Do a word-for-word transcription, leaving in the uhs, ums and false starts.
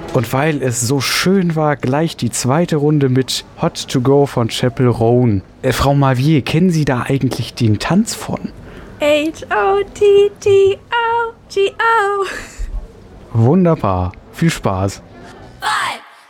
Und weil es so schön war, gleich die zweite Runde mit Hot to Go von Chapel Roan. Äh, Frau Mavier, kennen Sie da eigentlich den Tanz von? H O T T O G O. Wunderbar. Viel Spaß.